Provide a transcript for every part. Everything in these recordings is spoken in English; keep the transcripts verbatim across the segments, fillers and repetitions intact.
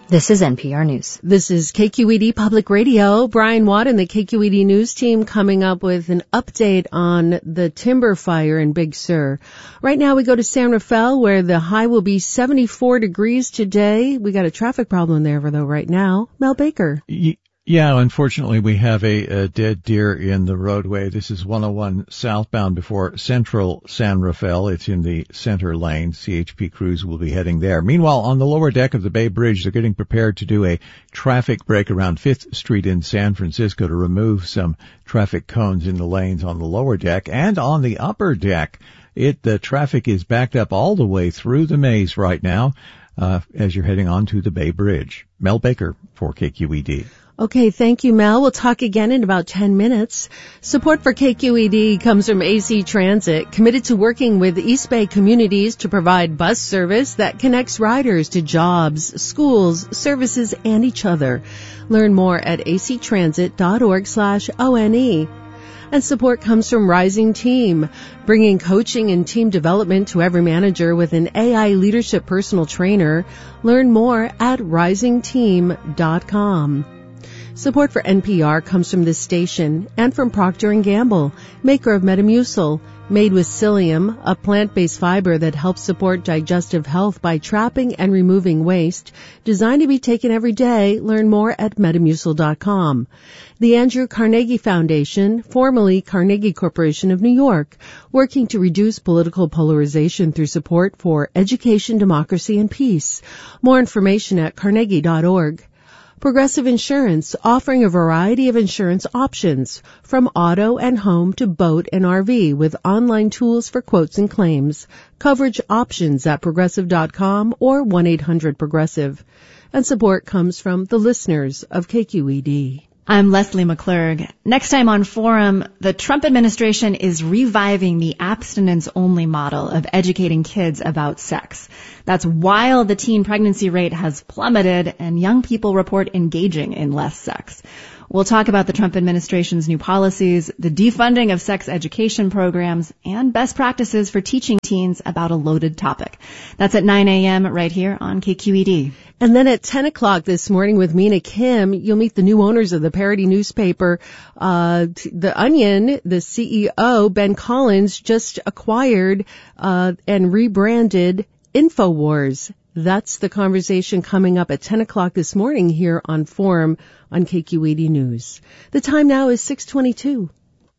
This is N P R News. This is K Q E D Public Radio. Brian Watt and the K Q E D News team coming up with an update on the timber fire in Big Sur. Right now we go to San Rafael where the high will be seventy-four degrees today. We got a traffic problem there though right now. Mel Baker. Yeah, unfortunately we have a, a dead deer in the roadway. This is one oh one southbound before Central San Rafael. It's in the center lane. C H P crews will be heading there. Meanwhile, on the lower deck of the Bay Bridge, they're getting prepared to do a traffic break around Fifth Street in San Francisco to remove some traffic cones in the lanes on the lower deck. And on the upper deck, it the traffic is backed up all the way through the maze right now uh, as you're heading on to the Bay Bridge. Mel Baker for K Q E D. Okay, thank you, Mel. We'll talk again in about ten minutes. Support for K Q E D comes from A C Transit, committed to working with East Bay communities to provide bus service that connects riders to jobs, schools, services, and each other. Learn more at actransit.org slash O-N-E. And support comes from Rising Team, bringing coaching and team development to every manager with an A I leadership personal trainer. Learn more at rising team dot com. Support for N P R comes from this station and from Procter and Gamble, maker of Metamucil, made with psyllium, a plant-based fiber that helps support digestive health by trapping and removing waste. Designed to be taken every day. Learn more at metamucil dot com. The Andrew Carnegie Foundation, formerly Carnegie Corporation of New York, working to reduce political polarization through support for education, democracy, and peace. More information at carnegie dot org. Progressive Insurance, offering a variety of insurance options, from auto and home to boat and R V, with online tools for quotes and claims. Coverage options at progressive dot com or one eight hundred progressive. And support comes from the listeners of K Q E D. I'm Leslie McClurg. Next time on Forum, the Trump administration is reviving the abstinence-only model of educating kids about sex. That's while the teen pregnancy rate has plummeted and young people report engaging in less sex. We'll talk about the Trump administration's new policies, the defunding of sex education programs, and best practices for teaching teens about a loaded topic. That's at nine a.m. right here on K Q E D. And then at ten o'clock this morning with Mina Kim, you'll meet the new owners of the parody newspaper, uh, The Onion. The C E O, Ben Collins, just acquired uh, and rebranded InfoWars. That's the conversation coming up at ten o'clock this morning here on Forum on K Q E D News. The time now is six twenty-two.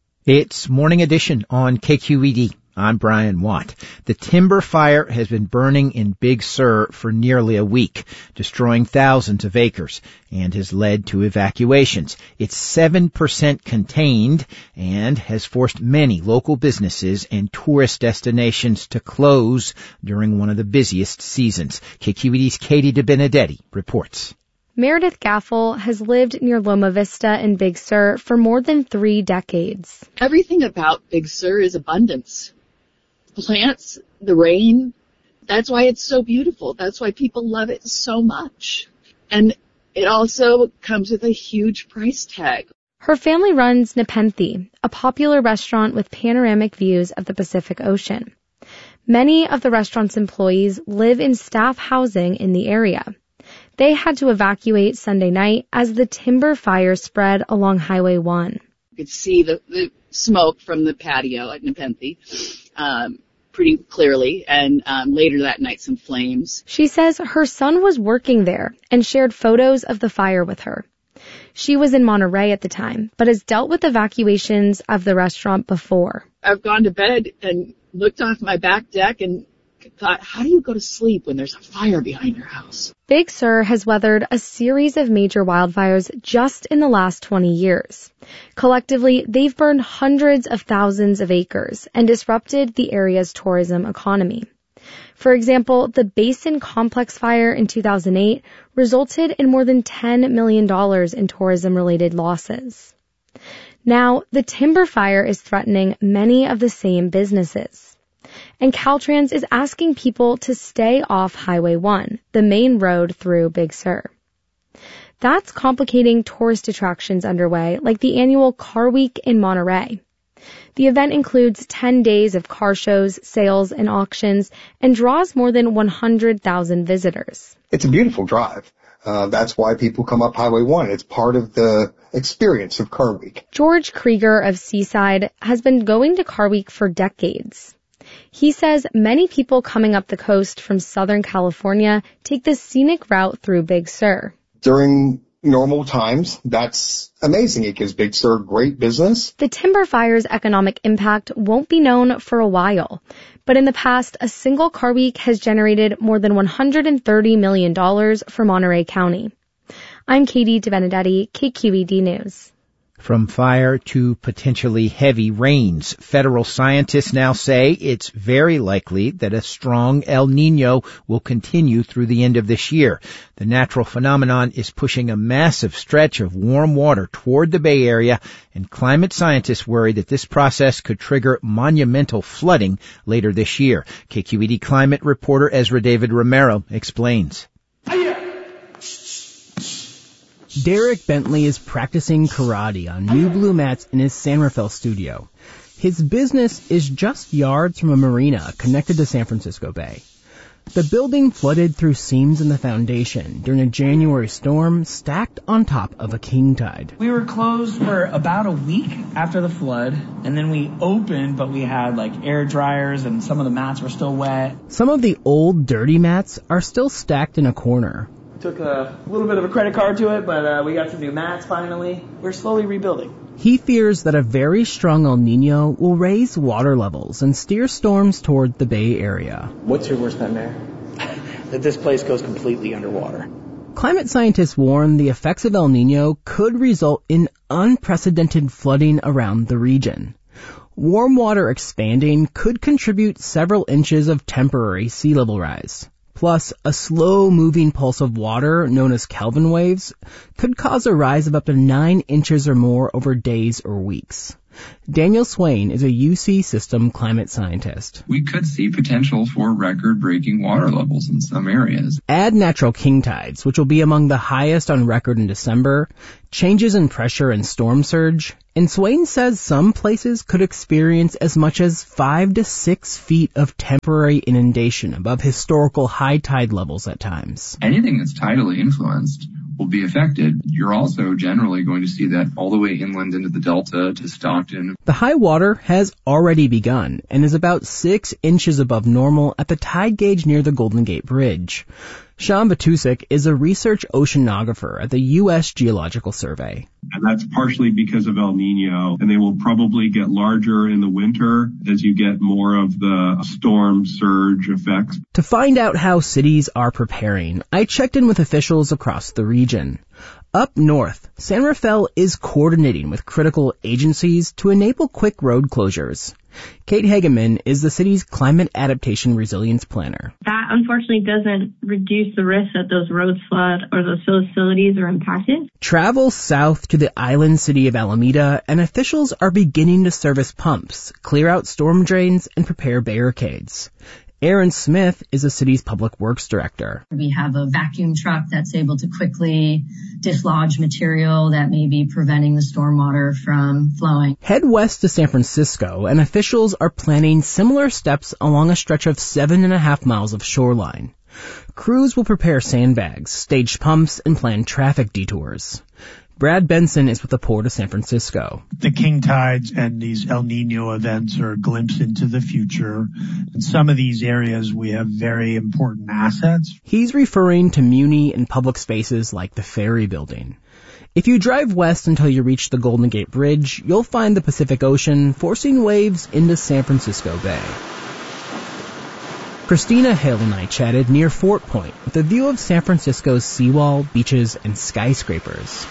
It's Morning Edition on K Q E D. I'm Brian Watt. The timber fire has been burning in Big Sur for nearly a week, destroying thousands of acres, and has led to evacuations. It's seven percent contained and has forced many local businesses and tourist destinations to close during one of the busiest seasons. K Q E D's Katie DeBenedetti reports. Meredith Gaffel has lived near Loma Vista in Big Sur for more than three decades. Everything about Big Sur is abundance. Plants, the rain, that's why it's so beautiful. That's why people love it so much. And it also comes with a huge price tag. Her family runs Nepenthe, a popular restaurant with panoramic views of the Pacific Ocean. Many of the restaurant's employees live in staff housing in the area. They had to evacuate Sunday night as the timber fire spread along Highway one. You could see the, the smoke from the patio at Nepenthe um, pretty clearly, and um, later that night some flames. She says her son was working there and shared photos of the fire with her. She was in Monterey at the time, but has dealt with evacuations of the restaurant before. I've gone to bed and looked off my back deck and thought, how do you go to sleep when there's a fire behind your house? Big Sur has weathered a series of major wildfires just in the last twenty years. Collectively, they've burned hundreds of thousands of acres and disrupted the area's tourism economy. For example, the Basin Complex fire in two thousand eight resulted in more than ten million dollars in tourism-related losses. Now, the timber fire is threatening many of the same businesses. And Caltrans is asking people to stay off Highway one, the main road through Big Sur. That's complicating tourist attractions underway, like the annual Car Week in Monterey. The event includes ten days of car shows, sales, and auctions, and draws more than one hundred thousand visitors. It's a beautiful drive. Uh, that's why people come up Highway one. It's part of the experience of Car Week. George Krieger of Seaside has been going to Car Week for decades. He says many people coming up the coast from Southern California take the scenic route through Big Sur. During normal times, that's amazing. It gives Big Sur great business. The timber fire's economic impact won't be known for a while, but in the past, a single Car Week has generated more than one hundred thirty million dollars for Monterey County. I'm Katie DeBenedetti, K Q E D News. From fire to potentially heavy rains, federal scientists now say it's very likely that a strong El Niño will continue through the end of this year. The natural phenomenon is pushing a massive stretch of warm water toward the Bay Area, and climate scientists worry that this process could trigger monumental flooding later this year. K Q E D climate reporter Ezra David Romero explains. Derek Bentley is practicing karate on new blue mats in his San Rafael studio. His business is just yards from a marina connected to San Francisco Bay. The building flooded through seams in the foundation during a January storm stacked on top of a king tide. We were closed for about a week after the flood, and then we opened, but we had like air dryers and some of the mats were still wet. Some of the old dirty mats are still stacked in a corner. Took a little bit of a credit card to it, but uh, we got some new mats finally. We're slowly rebuilding. He fears that a very strong El Niño will raise water levels and steer storms toward the Bay Area. What's your worst nightmare? That this place goes completely underwater. Climate scientists warn the effects of El Niño could result in unprecedented flooding around the region. Warm water expanding could contribute several inches of temporary sea level rise. Plus, a slow-moving pulse of water, known as Kelvin waves, could cause a rise of up to nine inches or more over days or weeks. Daniel Swain is a U C system climate scientist. We could see potential for record-breaking water levels in some areas. Add natural king tides, which will be among the highest on record in December, changes in pressure and storm surge, and Swain says some places could experience as much as five to six feet of temporary inundation above historical high tide levels at times. Anything that's tidally influenced will be affected. You're also generally going to see that all the way inland into the Delta to Stockton. The high water has already begun and is about six inches above normal at the tide gauge near the Golden Gate Bridge. Sean Batusik is a research oceanographer at the U S Geological Survey. And that's partially because of El Niño, and they will probably get larger in the winter as you get more of the storm surge effects. To find out how cities are preparing, I checked in with officials across the region. Up north, San Rafael is coordinating with critical agencies to enable quick road closures. Kate Hageman is the city's climate adaptation resilience planner. That unfortunately doesn't reduce the risk that those roads flood or those facilities are impacted. Travel south to the island city of Alameda, and officials are beginning to service pumps, clear out storm drains, and prepare barricades. Erin Smith is the city's public works director. We have a vacuum truck that's able to quickly dislodge material that may be preventing the stormwater from flowing. Head west to San Francisco, and officials are planning similar steps along a stretch of seven and a half miles of shoreline. Crews will prepare sandbags, stage pumps, and plan traffic detours. Brad Benson is with the Port of San Francisco. The king tides and these El Niño events are a glimpse into the future. In some of these areas, we have very important assets. He's referring to muni and public spaces like the Ferry Building. If you drive west until you reach the Golden Gate Bridge, you'll find the Pacific Ocean forcing waves into San Francisco Bay. Christina Hill and I chatted near Fort Point with a view of San Francisco's seawall, beaches, and skyscrapers.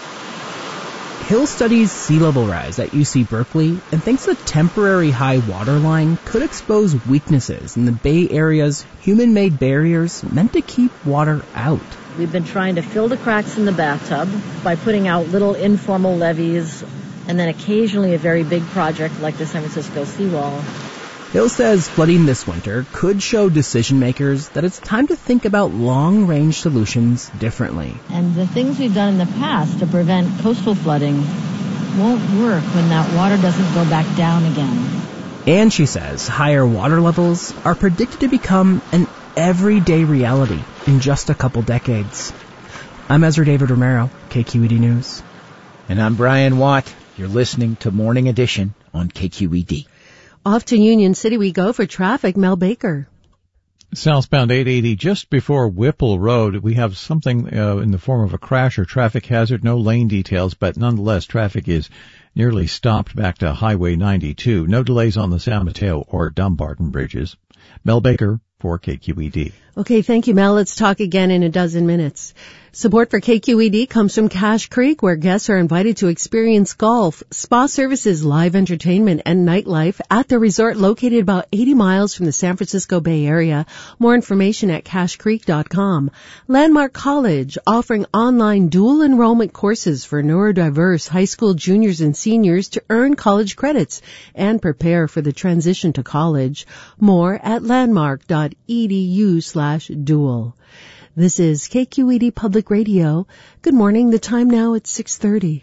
Hill studies sea level rise at U C Berkeley and thinks a temporary high water line could expose weaknesses in the Bay Area's human-made barriers meant to keep water out. We've been trying to fill the cracks in the bathtub by putting out little informal levees and then occasionally a very big project like the San Francisco seawall. Hill says flooding this winter could show decision makers that it's time to think about long-range solutions differently. And the things we've done in the past to prevent coastal flooding won't work when that water doesn't go back down again. And she says higher water levels are predicted to become an everyday reality in just a couple decades. I'm Ezra David Romero, K Q E D News. And I'm Brian Watt. You're listening to Morning Edition on K Q E D. Off to Union City we go for traffic. Mel Baker. Southbound eight eighty, just before Whipple Road, we have something uh, in the form of a crash or traffic hazard. No lane details, but nonetheless, traffic is nearly stopped back to Highway ninety-two. No delays on the San Mateo or Dumbarton bridges. Mel Baker for K Q E D. Okay, thank you, Mel. Let's talk again in a dozen minutes. Support for K Q E D comes from Cache Creek, where guests are invited to experience golf, spa services, live entertainment, and nightlife at the resort located about eighty miles from the San Francisco Bay Area. More information at cache creek dot com. Landmark College, offering online dual enrollment courses for neurodiverse high school juniors and seniors to earn college credits and prepare for the transition to college. More at landmark dot e d u slash dual. This is K Q E D Public Radio. Good morning. The time now at six thirty.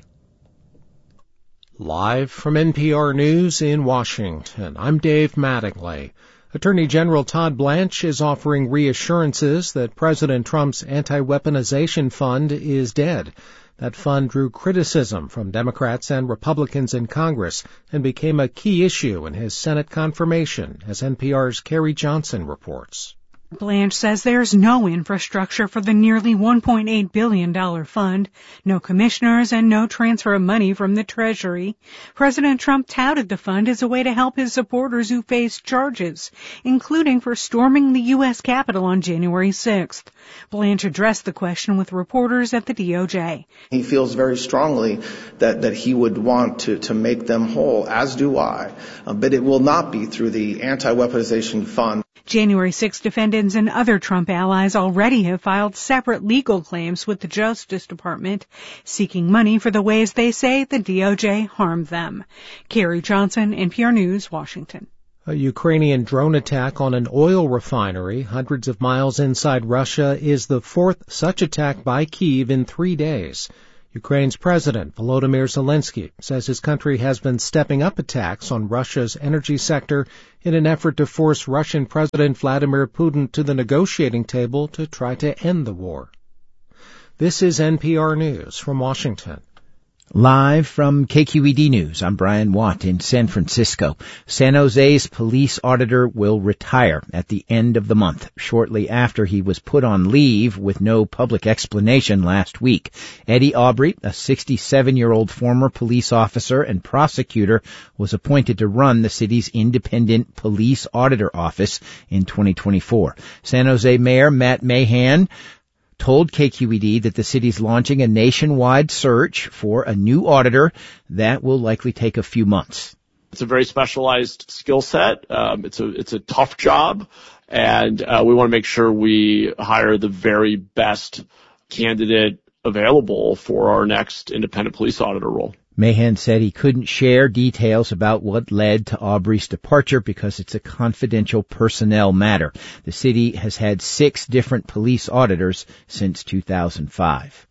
Live from N P R News in Washington, I'm Dave Mattingly. Attorney General Todd Blanche is offering reassurances that President Trump's anti-weaponization fund is dead. That fund drew criticism from Democrats and Republicans in Congress and became a key issue in his Senate confirmation, as N P R's Carrie Johnson reports. Blanche says there's no infrastructure for the nearly one point eight billion dollars fund, no commissioners, and no transfer of money from the Treasury. President Trump touted the fund as a way to help his supporters who face charges, including for storming the U S Capitol on January sixth. Blanche addressed the question with reporters at the D O J. He feels very strongly that, that he would want to, to make them whole, as do I, uh, but it will not be through the anti-weaponization fund. January sixth defendants and other Trump allies already have filed separate legal claims with the Justice Department, seeking money for the ways they say the D O J harmed them. Carrie Johnson, N P R News, Washington. A Ukrainian drone attack on an oil refinery hundreds of miles inside Russia is the fourth such attack by Kyiv in three days. Ukraine's President Volodymyr Zelensky says his country has been stepping up attacks on Russia's energy sector in an effort to force Russian President Vladimir Putin to the negotiating table to try to end the war. This is N P R News from Washington. Live from K Q E D News, I'm Brian Watt in San Francisco. San Jose's police auditor will retire at the end of the month, shortly after he was put on leave with no public explanation last week. Eddie Aubrey, a sixty-seven-year-old former police officer and prosecutor, was appointed to run the city's independent police auditor office in twenty twenty-four. San Jose Mayor Matt Mahan told K Q E D that the city's launching a nationwide search for a new auditor that will likely take a few months. It's a very specialized skill set. Um, it's a it's a tough job, and uh, we want to make sure we hire the very best candidate available for our next independent police auditor role. Mahan said he couldn't share details about what led to Aubrey's departure because it's a confidential personnel matter. The city has had six different police auditors since two thousand five.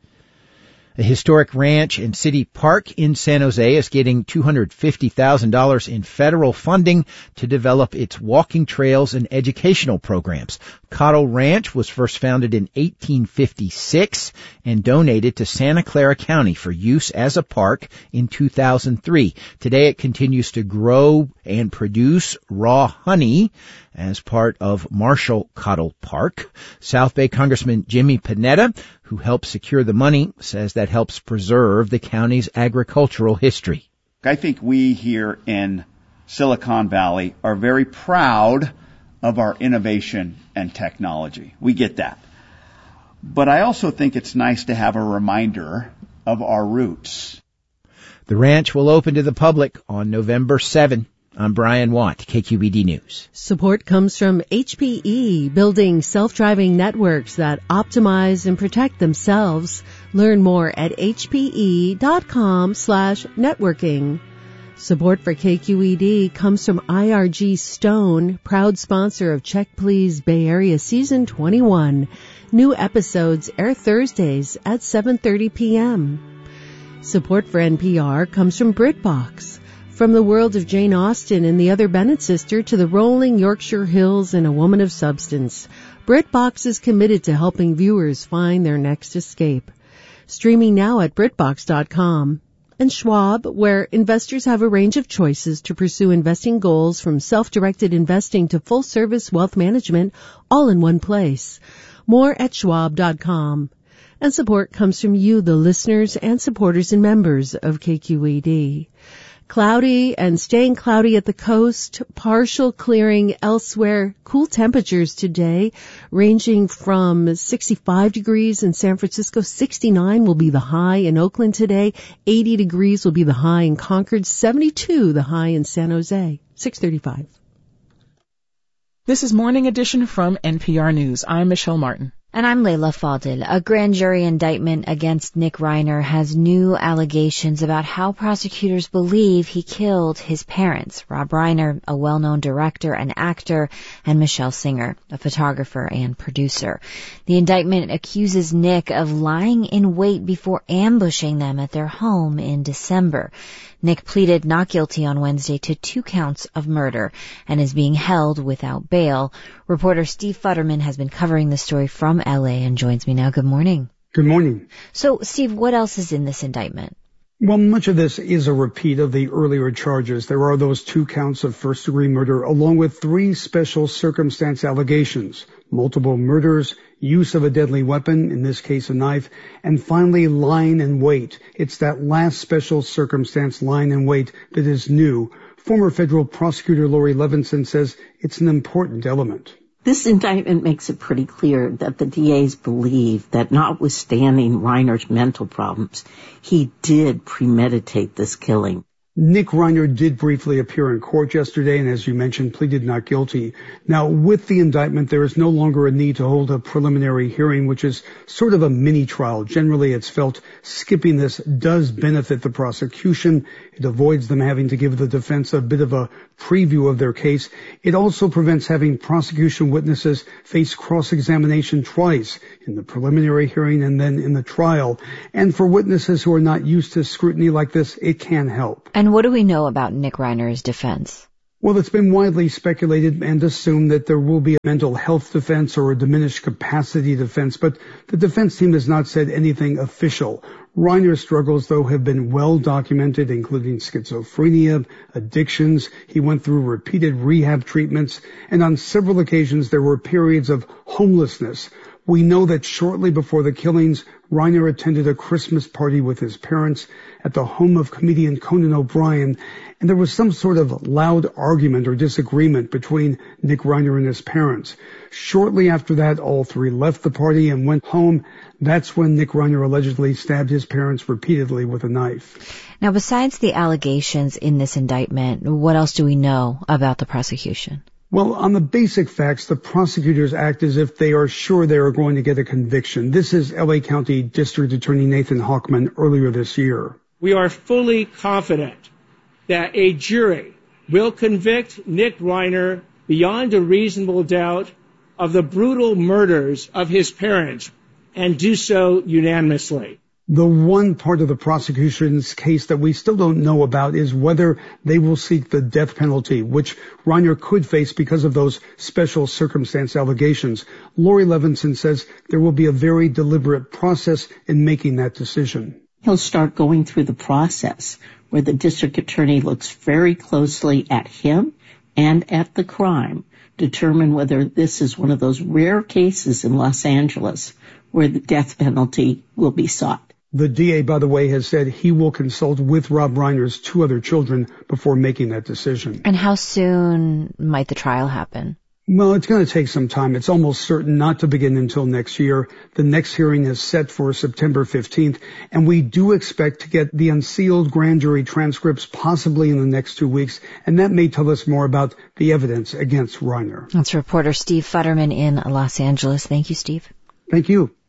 A historic ranch and city park in San Jose is getting two hundred fifty thousand dollars in federal funding to develop its walking trails and educational programs. Cottle Ranch was first founded in eighteen fifty-six and donated to Santa Clara County for use as a park in two thousand three. Today it continues to grow and produce raw honey as part of Marshall Cottle Park. South Bay Congressman Jimmy Panetta, who helped secure the money, says that helps preserve the county's agricultural history. I think we here in Silicon Valley are very proud of our innovation and technology. We get that. But I also think it's nice to have a reminder of our roots. The ranch will open to the public on November seventh. I'm Brian Watt, K Q E D News. Support comes from H P E, building self-driving networks that optimize and protect themselves. Learn more at h p e dot com slash networking. Support for K Q E D comes from I R G Stone, proud sponsor of Check Please Bay Area Season twenty-one. New episodes air Thursdays at seven thirty p.m. Support for N P R comes from BritBox. From the world of Jane Austen and the other Bennet sister to the rolling Yorkshire hills and a woman of substance, BritBox is committed to helping viewers find their next escape. Streaming now at BritBox dot com. And Schwab, where investors have a range of choices to pursue investing goals from self-directed investing to full-service wealth management, all in one place. More at Schwab dot com. And support comes from you, the listeners and supporters and members of K Q E D. Cloudy and staying cloudy at the coast, partial clearing elsewhere, cool temperatures today ranging from sixty-five degrees in San Francisco, sixty-nine will be the high in Oakland today, eighty degrees will be the high in Concord, seventy-two the high in San Jose, six thirty-five. This is Morning Edition from N P R News. I'm Michelle Martin. And I'm Layla Fadil. A grand jury indictment against Nick Reiner has new allegations about how prosecutors believe he killed his parents, Rob Reiner, a well-known director and actor, and Michelle Singer, a photographer and producer. The indictment accuses Nick of lying in wait before ambushing them at their home in December. Nick pleaded not guilty on Wednesday to two counts of murder and is being held without bail. Reporter Steve Futterman has been covering the story from L A and joins me now. Good morning. Good morning. So, Steve, what else is in this indictment? Well, much of this is a repeat of the earlier charges. There are those two counts of first-degree murder, along with three special circumstance allegations: multiple murders, use of a deadly weapon, in this case a knife, and finally lying in wait. It's that last special circumstance, lying in wait, that is new. Former federal prosecutor Laurie Levinson says it's an important element. This indictment makes it pretty clear that the D As believe that notwithstanding Reiner's mental problems, he did premeditate this killing. Nick Reiner did briefly appear in court yesterday and, as you mentioned, pleaded not guilty. Now, with the indictment, there is no longer a need to hold a preliminary hearing, which is sort of a mini-trial. Generally, it's felt skipping this does benefit the prosecution. It avoids them having to give the defense a bit of a preview of their case. It also prevents having prosecution witnesses face cross-examination twice, in the preliminary hearing and then in the trial. And for witnesses who are not used to scrutiny like this, it can help. And what do we know about Nick Reiner's defense? Well, it's been widely speculated and assumed that there will be a mental health defense or a diminished capacity defense, but the defense team has not said anything official. Reiner's struggles, though, have been well documented, including schizophrenia, addictions. He went through repeated rehab treatments, and on several occasions there were periods of homelessness. We know that shortly before the killings, Reiner attended a Christmas party with his parents at the home of comedian Conan O'Brien, and there was some sort of loud argument or disagreement between Nick Reiner and his parents. Shortly after that, all three left the party and went home. That's when Nick Reiner allegedly stabbed his parents repeatedly with a knife. Now, besides the allegations in this indictment, what else do we know about the prosecution? Well, on the basic facts, the prosecutors act as if they are sure they are going to get a conviction. This is L A County District Attorney Nathan Hochman earlier this year. We are fully confident that a jury will convict Nick Reiner beyond a reasonable doubt of the brutal murders of his parents and do so unanimously. The one part of the prosecution's case that we still don't know about is whether they will seek the death penalty, which Reiner could face because of those special circumstance allegations. Laurie Levinson says there will be a very deliberate process in making that decision. He'll start going through the process where the district attorney looks very closely at him and at the crime, determine whether this is one of those rare cases in Los Angeles where the death penalty will be sought. The D A, by the way, has said he will consult with Rob Reiner's two other children before making that decision. And how soon might the trial happen? Well, it's going to take some time. It's almost certain not to begin until next year. The next hearing is set for September fifteenth, and we do expect to get the unsealed grand jury transcripts possibly in the next two weeks, and that may tell us more about the evidence against Reiner. That's reporter Steve Futterman in Los Angeles. Thank you, Steve. Thank you.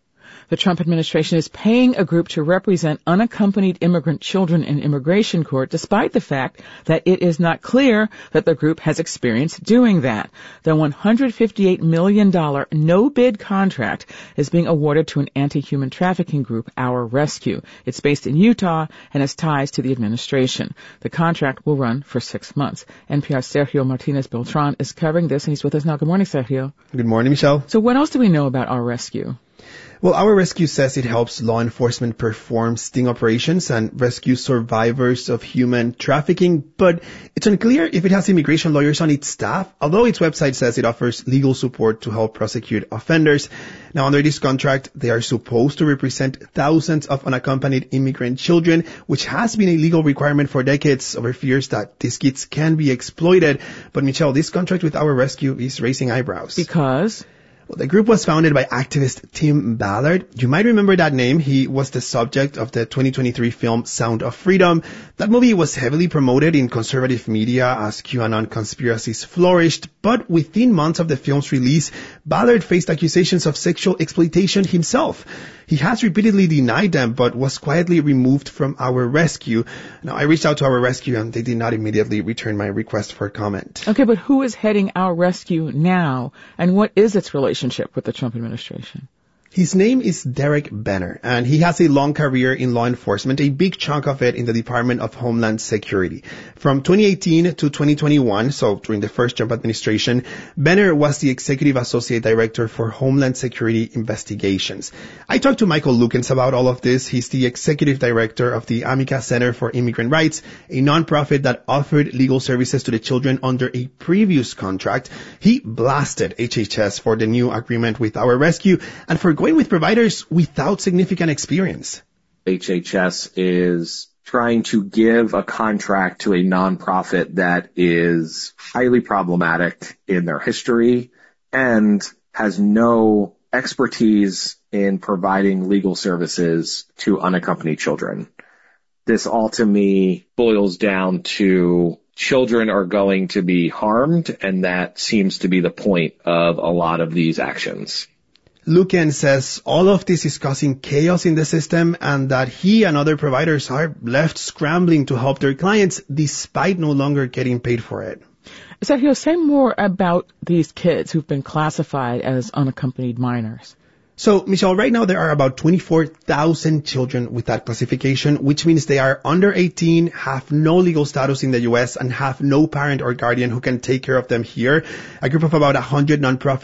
The Trump administration is paying a group to represent unaccompanied immigrant children in immigration court, despite the fact that it is not clear that the group has experience doing that. The one hundred fifty-eight million dollars no-bid contract is being awarded to an anti-human trafficking group, Our Rescue. It's based in Utah and has ties to the administration. The contract will run for six months. N P R's Sergio Martinez Beltran is covering this, and he's with us now. Good morning, Sergio. Good morning, Michelle. So what else do we know about Our Rescue? Well, Our Rescue says it helps law enforcement perform sting operations and rescue survivors of human trafficking, but it's unclear if it has immigration lawyers on its staff, although its website says it offers legal support to help prosecute offenders. Now, under this contract, they are supposed to represent thousands of unaccompanied immigrant children, which has been a legal requirement for decades over fears that these kids can be exploited. But, Michelle, this contract with Our Rescue is raising eyebrows. Because? Well, the group was founded by activist Tim Ballard. You might remember that name. He was the subject of the twenty twenty-three film Sound of Freedom. That movie was heavily promoted in conservative media as QAnon conspiracies flourished, but within months of the film's release, Ballard faced accusations of sexual exploitation himself. He has repeatedly denied them, but was quietly removed from Our Rescue. Now, I reached out to Our Rescue, and they did not immediately return my request for comment. Okay, but who is heading Our Rescue now, and what is its relationship with the Trump administration? His name is Derek Benner, and he has a long career in law enforcement, a big chunk of it in the Department of Homeland Security. From twenty eighteen to twenty twenty-one, so during the first Trump administration, Benner was the Executive Associate Director for Homeland Security Investigations. I talked to Michael Lukens about all of this. He's the Executive Director of the Amica Center for Immigrant Rights, a nonprofit that offered legal services to the children under a previous contract. He blasted H H S for the new agreement with Our Rescue and for going with providers without significant experience. H H S is trying to give a contract to a nonprofit that is highly problematic in their history and has no expertise in providing legal services to unaccompanied children. This all to me boils down to children are going to be harmed, and that seems to be the point of a lot of these actions. Luken says all of this is causing chaos in the system and that he and other providers are left scrambling to help their clients despite no longer getting paid for it. Sergio, say more about these kids who've been classified as unaccompanied minors. So, Michelle, right now there are about twenty-four thousand children with that classification, which means they are under eighteen, have no legal status in the U S, and have no parent or guardian who can take care of them here. A group of about one hundred nonprofits